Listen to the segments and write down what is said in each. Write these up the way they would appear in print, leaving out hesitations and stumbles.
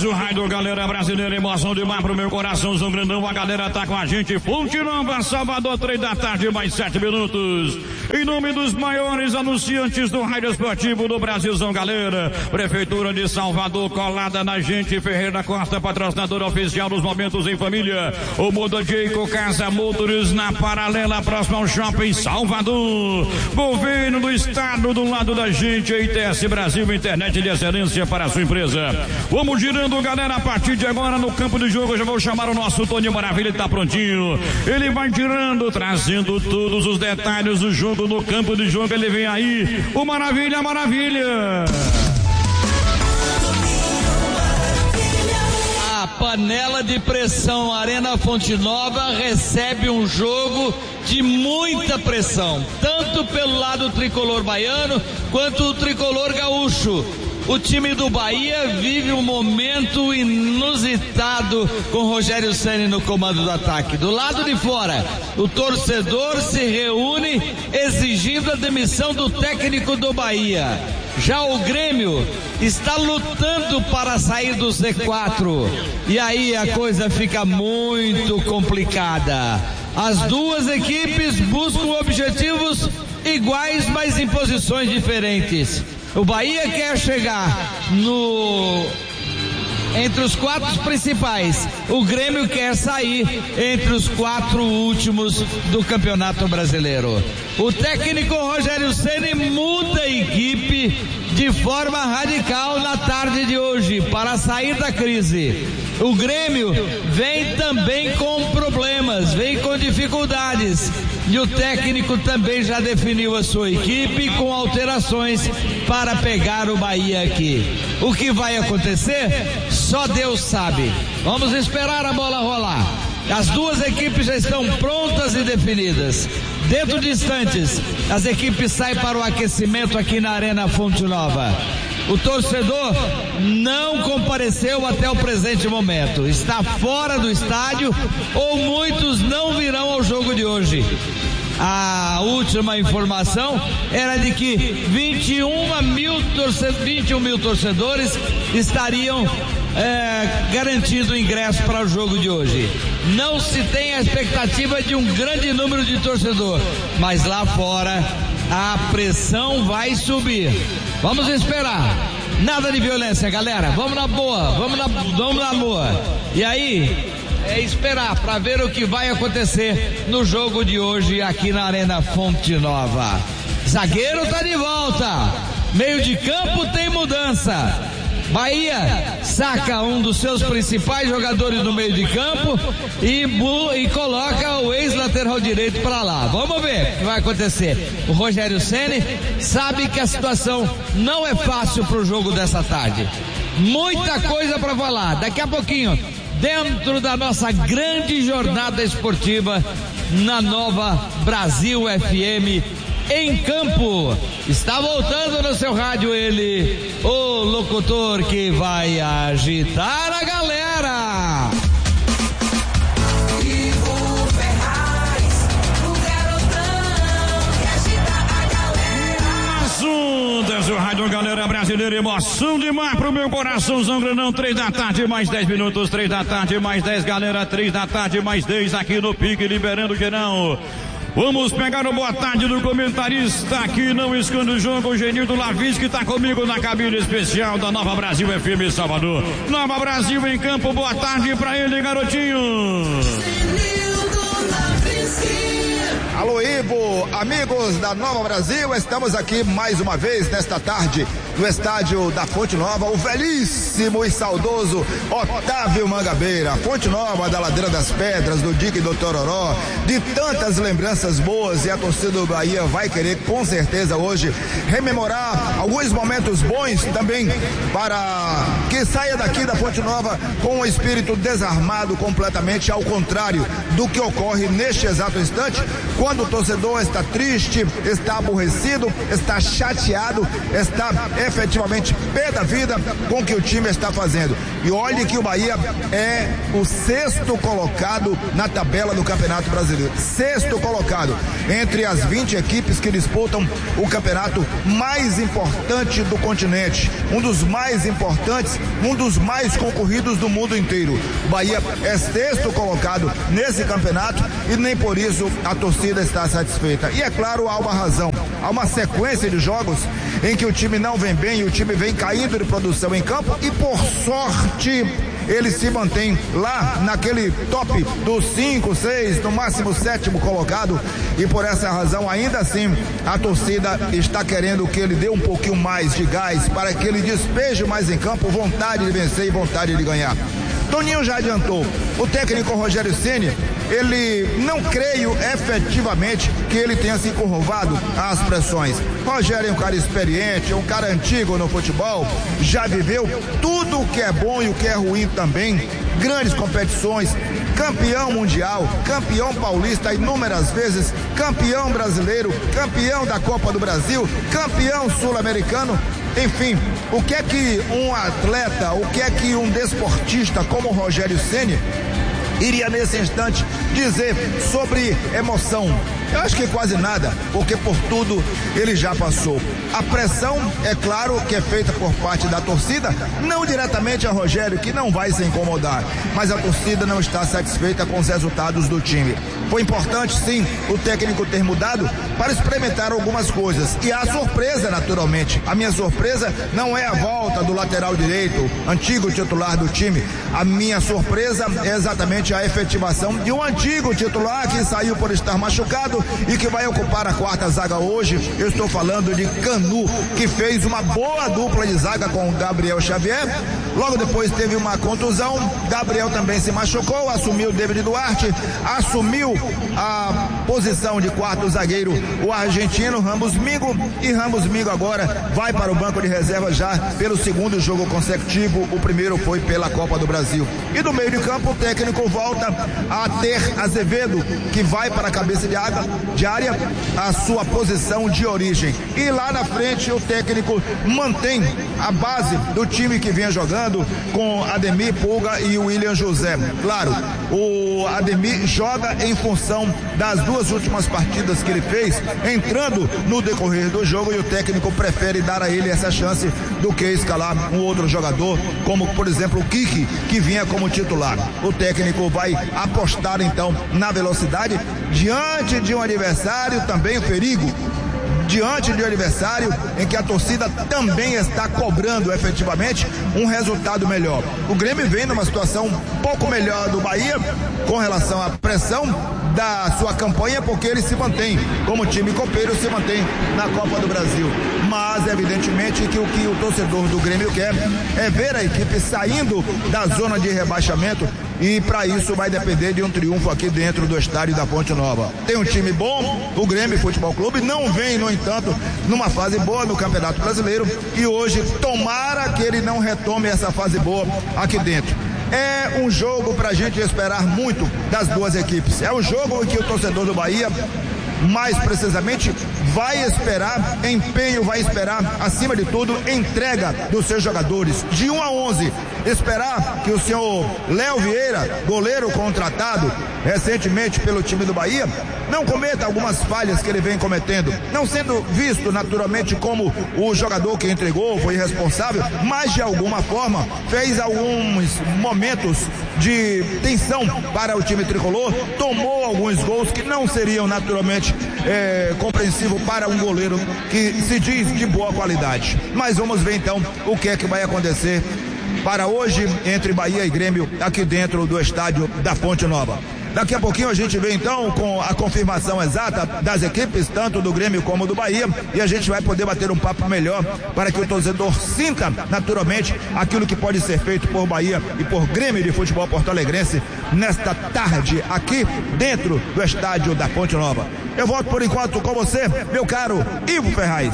o raio, galera brasileira, emoção demais pro meu coraçãozão grandão, a galera tá com a gente, Fonte Nova, Salvador, 3 da tarde, mais 7 minutos, em nome dos maiores anunciantes do rádio esportivo do Brasilzão, galera, Prefeitura de Salvador, colada na gente, Ferreira Costa, patrocinador oficial dos momentos em família, o Moda Jeico, Casa Motors, na paralela, próximo ao Shopping Salvador, Governo do Estado, do lado da gente, ITS Brasil, internet de excelência para a sua empresa. Vamos girando, galera, a partir de agora no campo de jogo, eu já vou chamar o nosso Toninho Maravilha, ele tá prontinho, ele vai girando, trazendo todos os detalhes do jogo no campo de jogo, ele vem aí, o Maravilha. A panela de pressão Arena Fonte Nova recebe um jogo de muita pressão, tanto pelo lado tricolor baiano, quanto o tricolor gaúcho. O time do Bahia vive um momento inusitado com Rogério Ceni no comando do ataque. Do lado de fora, o torcedor se reúne exigindo a demissão do técnico do Bahia. Já o Grêmio está lutando para sair do Z4. E aí a coisa fica muito complicada. As duas equipes buscam objetivos iguais, mas em posições diferentes. O Bahia quer chegar entre os 4 principais. O Grêmio quer sair entre os 4 últimos do Campeonato Brasileiro. O técnico Rogério Ceni muda a equipe de forma radical na tarde de hoje para sair da crise. O Grêmio vem também com problemas, vem com dificuldades. E o técnico também já definiu a sua equipe com alterações para pegar o Bahia aqui. O que vai acontecer? Só Deus sabe. Vamos esperar a bola rolar. As duas equipes já estão prontas e definidas. Dentro de instantes, as equipes saem para o aquecimento aqui na Arena Fonte Nova. O torcedor não compareceu até o presente momento. Está fora do estádio ou muitos não virão ao jogo de hoje. A última informação era de que 21 mil torcedores estariam garantindo ingresso para o jogo de hoje. Não se tem a expectativa de um grande número de torcedor, mas lá fora a pressão vai subir. Vamos esperar. Nada de violência, galera. Vamos na boa, vamos na boa. E aí, esperar para ver o que vai acontecer no jogo de hoje aqui na Arena Fonte Nova. Zagueiro tá de volta. Meio de campo tem mudança. Bahia saca um dos seus principais jogadores no meio de campo e coloca o ex-lateral direito para lá. Vamos ver o que vai acontecer. O Rogério Ceni sabe que a situação não é fácil para o jogo dessa tarde. Muita coisa para falar. Daqui a pouquinho, dentro da nossa grande jornada esportiva na Nova Brasil FM em campo. Está voltando no seu rádio ele, o locutor que vai agitar a galera. Ivo Ferraz, o garotão que agita a galera. Assuntas, o rádio, galera brasileira, emoção demais pro meu coraçãozão grandão. 3 da tarde mais 10 minutos, 3 da tarde mais 10, galera, 3 da tarde mais 10 aqui no Pique, liberando geral. Vamos pegar o boa tarde do comentarista aqui, não esconde o jogo, o Genildo Lavis, que está comigo na cabine especial da Nova Brasil FM Salvador. Nova Brasil em campo, boa tarde pra ele, garotinho. Alô, Ivo, amigos da Nova Brasil, estamos aqui mais uma vez nesta tarde no estádio da Fonte Nova, o velhíssimo e saudoso Otávio Mangabeira. Fonte Nova da Ladeira das Pedras, do Dique do Tororó, de tantas lembranças boas, e a torcida do Bahia vai querer com certeza hoje rememorar alguns momentos bons também, para que saia daqui da Fonte Nova com um espírito desarmado completamente, ao contrário do que ocorre neste exato instante, quando o torcedor está triste, está aborrecido, está chateado, está efetivamente pé da vida com o que o time está fazendo. E olhe que o Bahia é o 6º colocado na tabela do Campeonato Brasileiro. 6º colocado entre as 20 equipes que disputam o campeonato mais importante do continente. Um dos mais importantes, um dos mais concorridos do mundo inteiro. O Bahia é 6º colocado nesse campeonato e nem por isso a torcida está satisfeita. E é claro, há uma razão. Há uma sequência de jogos em que o time não vem bem e o time vem caindo de produção em campo e, por sorte, ele se mantém lá naquele top dos 5, 6, no máximo 7º colocado, e por essa razão ainda assim a torcida está querendo que ele dê um pouquinho mais de gás para que ele despeje mais em campo vontade de vencer e vontade de ganhar. Toninho já adiantou, o técnico Rogério Ceni, ele não creio efetivamente que ele tenha se curvado às pressões. Rogério é um cara experiente, é um cara antigo no futebol, já viveu tudo o que é bom e o que é ruim também, grandes competições, campeão mundial, campeão paulista inúmeras vezes, campeão brasileiro, campeão da Copa do Brasil, campeão sul-americano. Enfim, o que é que um atleta, o que é que um desportista como o Rogério Ceni iria nesse instante dizer sobre emoção? Eu acho que quase nada, porque por tudo ele já passou. A pressão, é claro, que é feita por parte da torcida, não diretamente a Rogério, que não vai se incomodar, mas a torcida não está satisfeita com os resultados do time. Foi importante, sim, o técnico ter mudado para experimentar algumas coisas. E há surpresa, naturalmente. A minha surpresa não é a volta do lateral direito, antigo titular do time. A minha surpresa é exatamente a efetivação de um antigo titular que saiu por estar machucado e que vai ocupar a 4ª zaga hoje. Eu estou falando de Canu, que fez uma boa dupla de zaga com o Gabriel Xavier. Logo depois teve uma contusão, Gabriel também se machucou, assumiu o David Duarte, assumiu a posição de 4º zagueiro o argentino Ramos Mingo, e Ramos Mingo agora vai para o banco de reserva já pelo 2º jogo consecutivo. O primeiro foi pela Copa do Brasil. E do meio de campo o técnico volta a ter Azevedo, que vai para a cabeça de área, a sua posição de origem. E lá na frente o técnico mantém a base do time que vinha jogando com Ademir, Pulga e William José. Claro, o Ademir joga em função das 2 últimas partidas que ele fez, entrando no decorrer do jogo, e o técnico prefere dar a ele essa chance do que escalar um outro jogador, como por exemplo o Kiki, que vinha como titular. O técnico vai apostar então na velocidade diante de um adversário também perigo, diante de um adversário em que a torcida também está cobrando efetivamente um resultado melhor. O Grêmio vem numa situação um pouco melhor do Bahia com relação à pressão da sua campanha, porque ele se mantém como time copeiro, se mantém na Copa do Brasil. Mas evidentemente que o torcedor do Grêmio quer é ver a equipe saindo da zona de rebaixamento, e para isso vai depender de um triunfo aqui dentro do estádio da Fonte Nova. Tem um time bom, o Grêmio Futebol Clube não vem, no entanto, numa fase boa no Campeonato Brasileiro, e hoje tomara que ele não retome essa fase boa aqui dentro. É um jogo pra gente esperar muito das duas equipes. É um jogo em que o torcedor do Bahia, mais precisamente, vai esperar empenho, vai esperar, acima de tudo, entrega dos seus jogadores, de 1 a 11. Esperar que o senhor Léo Vieira, goleiro contratado recentemente pelo time do Bahia, não cometa algumas falhas que ele vem cometendo, não sendo visto naturalmente como o jogador que entregou, foi responsável, mas de alguma forma fez alguns momentos de tensão para o time tricolor, tomou alguns gols que não seriam naturalmente compreensível para um goleiro que se diz de boa qualidade. Mas vamos ver então o que é que vai acontecer para hoje entre Bahia e Grêmio aqui dentro do estádio da Fonte Nova. Daqui a pouquinho a gente vê então com a confirmação exata das equipes, tanto do Grêmio como do Bahia, e a gente vai poder bater um papo melhor para que o torcedor sinta naturalmente aquilo que pode ser feito por Bahia e por Grêmio de Futebol porto-alegrense nesta tarde aqui dentro do estádio da Fonte Nova. Eu volto por enquanto com você, meu caro Ivo Ferraz.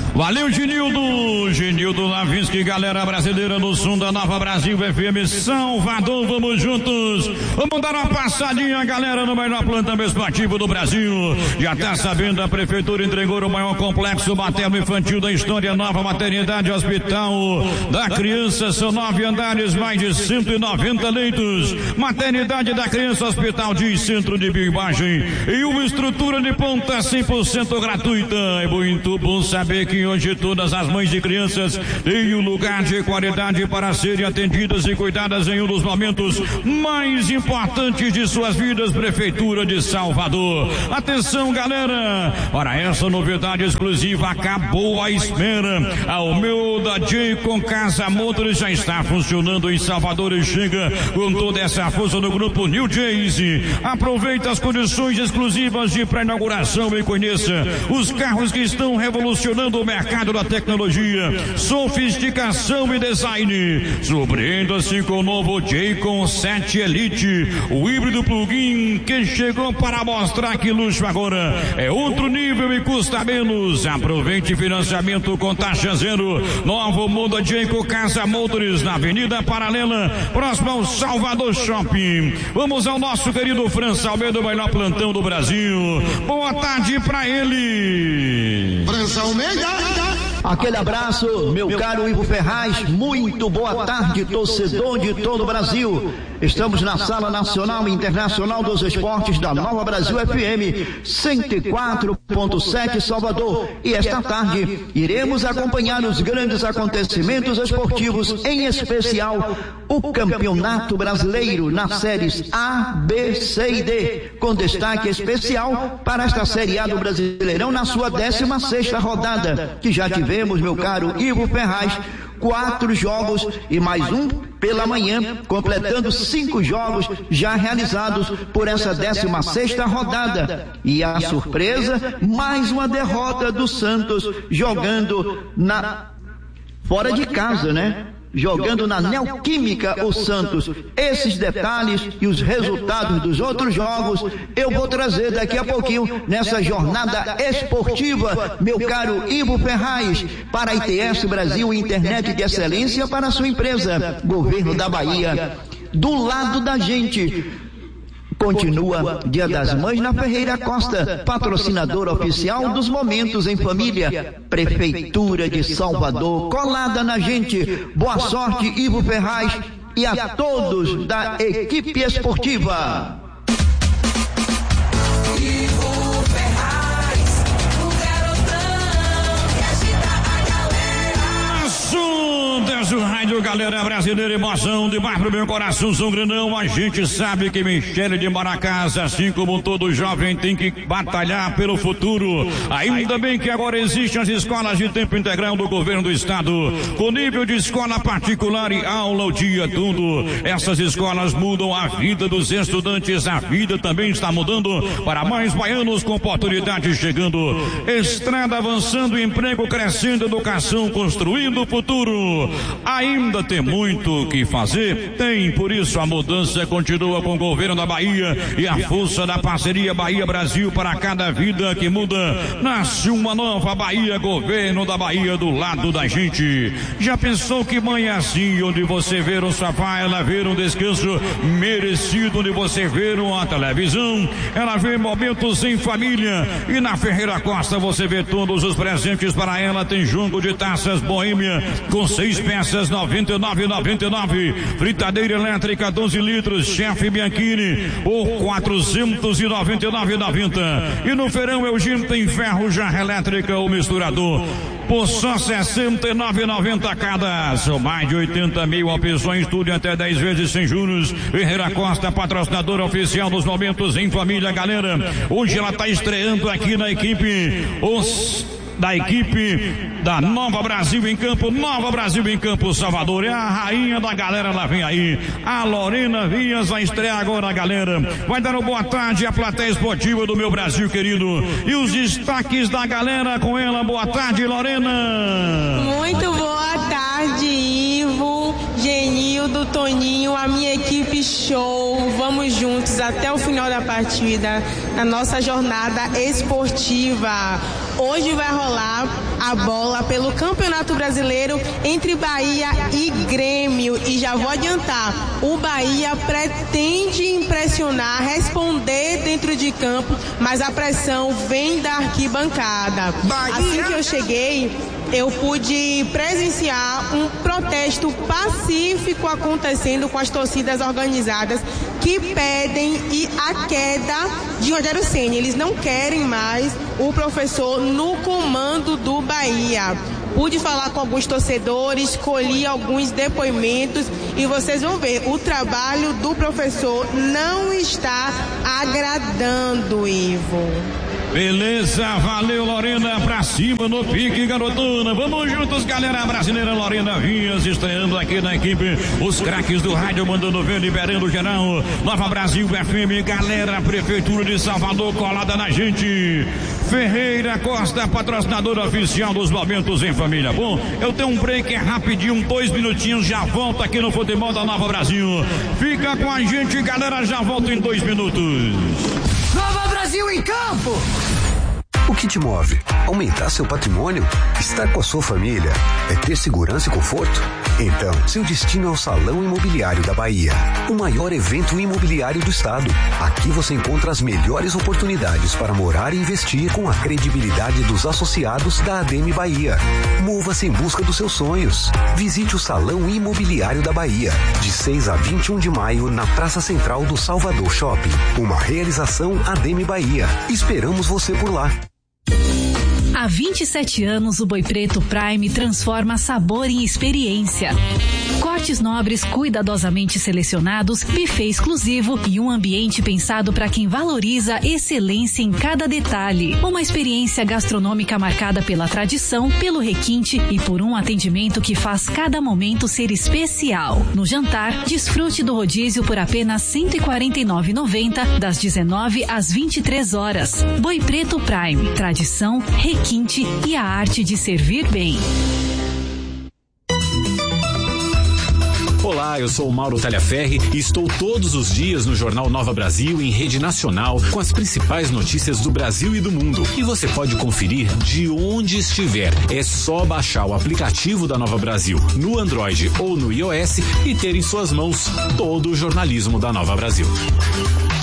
Valeu, Genildo Lavinsky, galera brasileira no som da Nova Brasil FM Salvador, vamos juntos, vamos dar uma passadinha, galera, no melhor plantão esportivo do Brasil. Já tá sabendo, a prefeitura entregou o maior complexo materno-infantil da história, nova maternidade hospital da criança, são 9 andares, mais de 190 leitos, maternidade da criança, hospital de centro de bioimagem e uma estrutura de ponta 100% gratuita. É muito bom saber que hoje todas as mães de crianças têm um lugar de qualidade para serem atendidas e cuidadas em um dos momentos mais importantes de suas vidas. Prefeitura de Salvador. Atenção, galera, para essa novidade exclusiva, acabou a espera. A Almeida Jayco Casa Motors já está funcionando em Salvador e chega com toda essa força no grupo New Jersey. Aproveita as condições exclusivas de pré-inauguração e conheça os carros que estão revolucionando o mercado da tecnologia, sofisticação e design. Surpreenda-se com o novo Jayco 7 Elite, o híbrido plug-in que chegou para mostrar que luxo agora é outro nível e custa menos. Aproveite financiamento com taxa zero. Novo Mundo Jayco Casa Motors, na Avenida Paralela, próximo ao Salvador Shopping. Vamos ao nosso querido França Almeida, o melhor plantão do Brasil. Boa tarde para ele. França Almeida. Aquele abraço, meu caro Ivo Ferraz, muito boa tarde, torcedor de todo o Brasil. Estamos na Sala Nacional e Internacional dos Esportes da Nova Brasil FM 104.7 Salvador. E esta tarde iremos acompanhar os grandes acontecimentos esportivos, em especial o Campeonato Brasileiro nas séries A, B, C e D, com destaque especial para esta Série A do Brasileirão na sua 16ª rodada, que já tivemos, meu caro Ivo Ferraz, 4 jogos e mais um pela manhã, completando 5 jogos já realizados por essa 16ª rodada. E a surpresa, mais uma derrota do Santos, jogando fora de casa, né? Jogando na Neoquímica o Santos. Esses detalhes e os resultados dos outros jogos eu vou trazer daqui a pouquinho nessa jornada esportiva, meu caro Ivo Ferraz, para a ITS Brasil, Internet de Excelência para a sua empresa. Governo da Bahia, do lado da gente. Continua Dia das Mães na Ferreira Costa, patrocinadora oficial dos Momentos em Família. Prefeitura de Salvador, colada na gente. Boa sorte, Ivo Ferraz, e a todos da equipe esportiva. Ivo Ferraz, o garotão que agita a galera. Assuntos do rádio, galera brasileira, emoção demais pro meu coração, São Grandão. A gente sabe que Michele de Maracás, assim como todo jovem, tem que batalhar pelo futuro. Ainda bem que agora existem as escolas de tempo integral do governo do estado, com nível de escola particular e aula o dia todo. Essas escolas mudam a vida dos estudantes, a vida também está mudando para mais baianos, com oportunidades chegando, estrada avançando, emprego crescendo, educação construindo o futuro. Ainda tem muito o que fazer? Tem, por isso a mudança continua com o governo da Bahia e a força da parceria Bahia-Brasil. Para cada vida que muda, nasce uma nova Bahia, governo da Bahia do lado da gente. Já pensou que mãe é assim, onde você vê um sofá, ela vê um descanso merecido, onde você vê uma televisão, ela vê momentos em família, e na Ferreira Costa você vê todos os presentes para ela. Tem jogo de taças Boêmia com 6 peças, 99,99. Fritadeira elétrica 12 litros Chefe Bianchini por 499,90. E no Feirão Eugênio tem ferro, jarra elétrica ou misturador por só 69,90 cada. São mais de 80 mil opções, tudo até 10 vezes sem juros. Ferreira Costa, patrocinadora oficial dos Momentos em Família, galera. Hoje ela está estreando aqui na equipe da equipe da Nova Brasil em Campo, Nova Brasil em Campo, Salvador. É a rainha da galera, ela vem aí. A Lorena Vias vai estrear agora, galera. Vai dar uma boa tarde à plateia esportiva do meu Brasil querido. E os destaques da galera com ela. Boa tarde, Lorena. Muito boa tarde, Ivo, Genildo, Toninho, a minha equipe show. Vamos juntos até o final da partida, na nossa jornada esportiva. Hoje vai rolar a bola pelo Campeonato Brasileiro entre Bahia e Grêmio. E já vou adiantar, o Bahia pretende impressionar, responder dentro de campo, mas a pressão vem da arquibancada. Assim que eu cheguei, eu pude presenciar um protesto pacífico acontecendo com as torcidas organizadas que pedem a queda de Rogério Ceni. Eles não querem mais o professor no comando do Bahia. Pude falar com alguns torcedores, colhi alguns depoimentos e vocês vão ver, o trabalho do professor não está agradando, Ivo. Beleza, valeu, Lorena, pra cima no pique, garotona. Vamos juntos, galera brasileira. Lorena Vinhas estreando aqui na equipe. Os craques do rádio mandando ver, liberando geral. Nova Brasil FM, galera, Prefeitura de Salvador colada na gente. Ferreira Costa, patrocinadora oficial dos momentos em família. Bom, eu tenho um break rapidinho, 2 minutinhos, já volto aqui no Futebol da Nova Brasil. Fica com a gente, galera, já volto em 2 minutos. Nova Brasil em campo! O que te move? Aumentar seu patrimônio? Estar com a sua família? É ter segurança e conforto? Então, seu destino é o Salão Imobiliário da Bahia, o maior evento imobiliário do estado. Aqui você encontra as melhores oportunidades para morar e investir com a credibilidade dos associados da ADM Bahia. Mova-se em busca dos seus sonhos. Visite o Salão Imobiliário da Bahia, de 6 a 21 de maio, na Praça Central do Salvador Shopping. Uma realização ADM Bahia. Esperamos você por lá. Há 27 anos, o Boi Preto Prime transforma sabor em experiência. Cortes nobres cuidadosamente selecionados, buffet exclusivo e um ambiente pensado para quem valoriza excelência em cada detalhe. Uma experiência gastronômica marcada pela tradição, pelo requinte e por um atendimento que faz cada momento ser especial. No jantar, desfrute do rodízio por apenas R$ 149,90, das 19 às 23 horas. Boi Preto Prime, tradição, requinte e a arte de servir bem. Olá, eu sou o Mauro Talhaferri e estou todos os dias no Jornal Nova Brasil em rede nacional com as principais notícias do Brasil e do mundo. E você pode conferir de onde estiver. É só baixar o aplicativo da Nova Brasil no Android ou no iOS e ter em suas mãos todo o jornalismo da Nova Brasil.